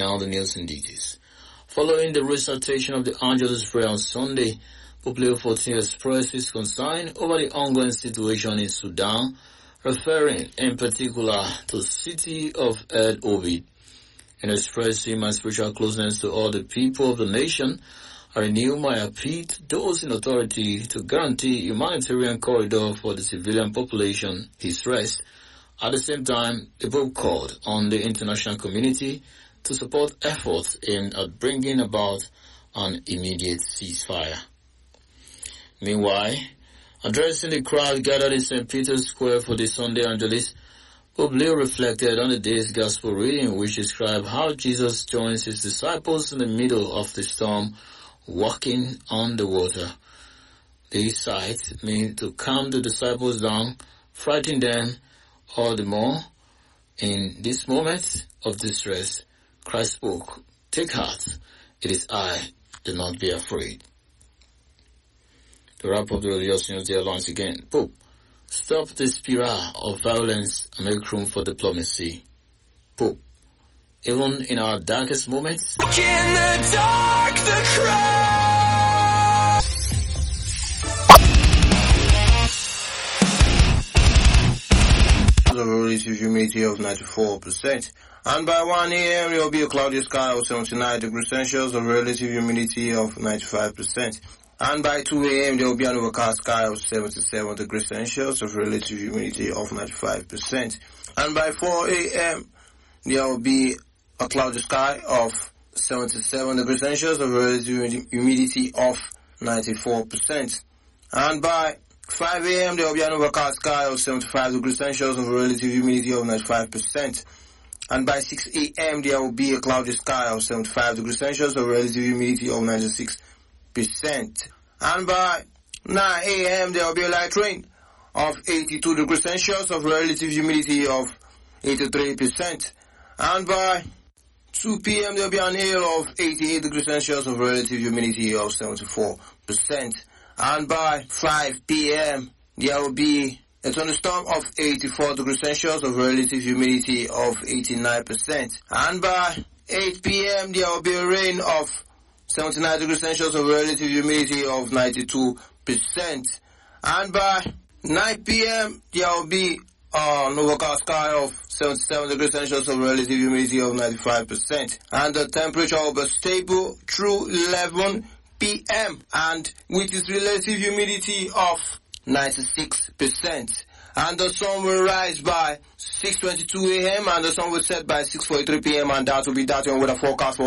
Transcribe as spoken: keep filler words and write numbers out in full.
now the news in details. Following the recitation of the Angelus Prayer on Sunday, Pope Leo the fourteenth expressed his concern over the ongoing situation in Sudan, referring in particular to the city of El Obeid. In expressing my spiritual closeness to all the people of the nation, I renew my appeal to those in authority to guarantee humanitarian corridor for the civilian population, he stressed. At the same time, the Pope called on the international community to support efforts aimed at bringing about an immediate ceasefire. Meanwhile, addressing the crowd gathered in Saint Peter's Square for the Sunday Angelus, Pope Leo reflected on the day's gospel reading, which described how Jesus joins his disciples in the middle of the storm, walking on the water. These sights mean to calm the disciples down, frighten them all the more. In this moment of distress, Christ spoke, "Take heart, it is I, do not be afraid." To wrap up the religious news there once again, Pope, stop the spiral of violence and make room for diplomacy. Pope, even in our darkest moments, in the dark, the crowd. The relative humidity of ninety-four percent. And by one a m there will be a cloudy sky of seventy-nine degrees Celsius, a relative humidity of ninety-five percent. And by two a m there will be an overcast sky of seventy-seven degrees Celsius, a relative humidity of ninety-five percent. And by four a m there will be a cloudy sky of seventy-seven degrees Celsius, a relative humidity of ninety-four percent. And by five a m there will be an overcast sky of seventy-five degrees Celsius, a relative humidity of ninety-five percent. And by six a m there will be a cloudy sky of seventy-five degrees Celsius, a relative humidity of ninety-six percent. And by nine a m there will be a light rain of eighty-two degrees Celsius, of relative humidity of eighty-three percent. And by two p m there will be an hail of eighty-eight degrees Celsius, of relative humidity of seventy-four percent. And by five p m there will be a thunderstorm of eighty-four degrees Celsius, of relative humidity of eighty-nine percent. And by eight p m there will be a rain of seventy-nine degrees Celsius, of relative humidity of ninety-two percent. And by nine p m there will be an overcast sky of seventy-seven degrees Celsius, of relative humidity of ninety-five percent. And the temperature will be stable through eleven p m and with its relative humidity of ninety-six percent. And the sun will rise by six twenty-two a m and the sun will set by six forty-three p m and that will be that one with a forecast for